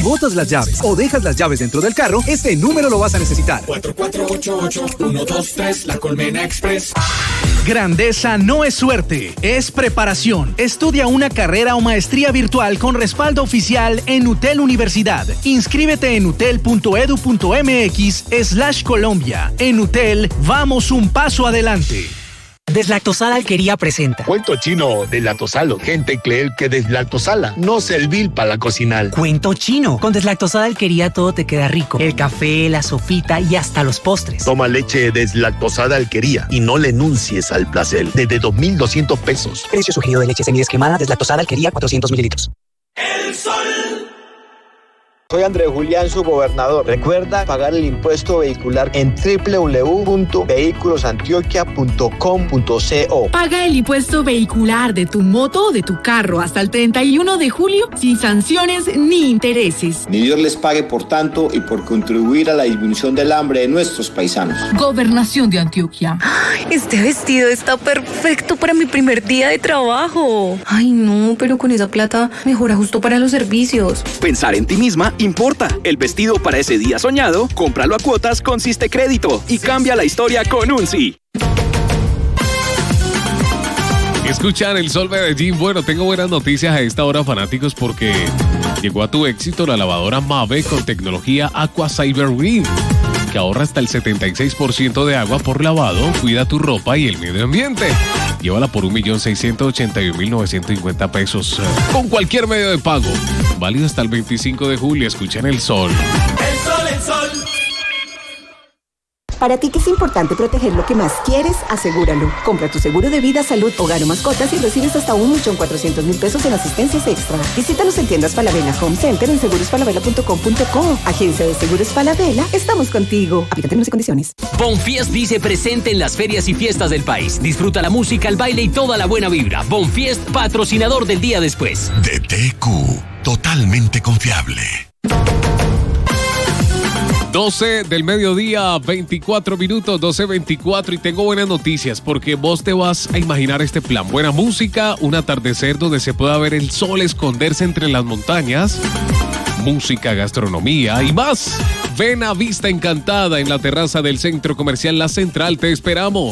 botas las llaves o dejas las llaves dentro del carro, este número lo vas a necesitar. 4488-123, La Colmena Express. Grandeza no es suerte, es preparación. Estudia una carrera o maestría virtual con respaldo oficial en UTEL Universidad. Inscríbete en utel.edu.mx/Colombia. En UTEL, vamos un paso adelante. Deslactosada Alquería presenta Cuento chino, deslactosalo. Gente cree que deslactosala no servir para la cocinar. Cuento chino. Con Deslactosada Alquería todo te queda rico. El café, la sopita y hasta los postres. Toma leche deslactosada Alquería y no le enuncies al placer. Desde 2,200 pesos. Precio sugerido de leche semidesquemada Deslactosada Alquería 400 mililitros. El sol. Soy Andrés Julián, su gobernador. Recuerda pagar el impuesto vehicular en www.vehiculosantioquia.com.co. Paga el impuesto vehicular de tu moto o de tu carro hasta el 31 de julio sin sanciones ni intereses. Ni Dios les pague por tanto y por contribuir a la disminución del hambre de nuestros paisanos. Gobernación de Antioquia. Este vestido está perfecto para mi primer día de trabajo. Ay, no, pero con esa plata mejora justo para los servicios. Pensar en ti misma importa. El vestido para ese día soñado, cómpralo a cuotas con Siste Crédito y cambia la historia con un sí. Escuchan El Sol Medellín. Bueno, tengo buenas noticias a esta hora, fanáticos, porque llegó a tu éxito la lavadora Mave con tecnología Aqua Cyber Green, que ahorra hasta el 76% de agua por lavado, cuida tu ropa y el medio ambiente. Llévala por 1,681,950 pesos con cualquier medio de pago. Válido hasta el 25 de julio. Escuchen El Sol. El sol, el sol. Para ti que es importante proteger lo que más quieres, asegúralo. Compra tu seguro de vida, salud, hogar o mascotas y recibes hasta 1,400,000 pesos en asistencias extra. Visítanos en tiendas Falabella Home Center en segurosfalabella.com.co. Agencia de Seguros Falabella, estamos contigo. Aplica términos y condiciones. Bonfiest dice presente en las ferias y fiestas del país. Disfruta la música, el baile y toda la buena vibra. Bonfiest, patrocinador del día después. DTQ, totalmente confiable. 12 del mediodía, 24 minutos, 12:24, y tengo buenas noticias porque vos te vas a imaginar este plan. Buena música, un atardecer donde se pueda ver el sol esconderse entre las montañas, música, gastronomía y más. Ven a Vista Encantada en la terraza del Centro Comercial La Central. Te esperamos.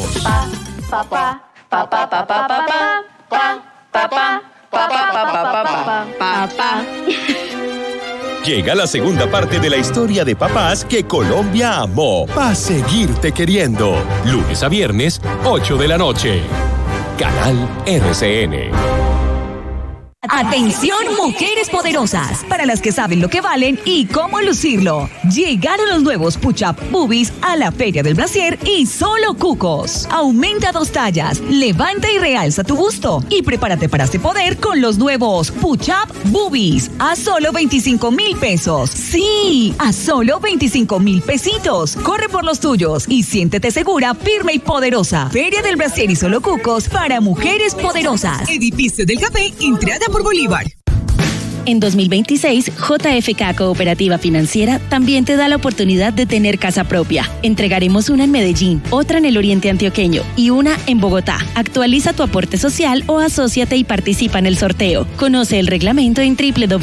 Llega la segunda parte de la historia de papás que Colombia amó. Pa' seguirte queriendo. Lunes a viernes, 8 de la noche. Canal RCN. Atención, mujeres poderosas, para las que saben lo que valen y cómo lucirlo. Llegaron los nuevos Push-Up Boobies a la Feria del Brasier y solo cucos. Aumenta 2 tallas, levanta y realza tu busto y prepárate para este poder con los nuevos Push-Up Boobies a solo 25,000 pesos. Sí, a solo 25,000 pesitos. Corre por los tuyos y siéntete segura, firme y poderosa. Feria del Brasier y solo cucos para mujeres poderosas. Edificio del Café, entrada por Bolívar. En 2026, JFK Cooperativa Financiera también te da la oportunidad de tener casa propia. Entregaremos una en Medellín, otra en el Oriente Antioqueño y una en Bogotá. Actualiza tu aporte social o asóciate y participa en el sorteo. Conoce el reglamento en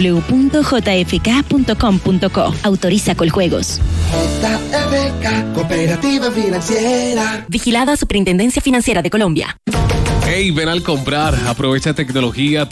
www.jfk.com.co. Autoriza Coljuegos. JFK Cooperativa Financiera. Vigilada Superintendencia Financiera de Colombia. Hey, ven al comprar. Aprovecha tecnología,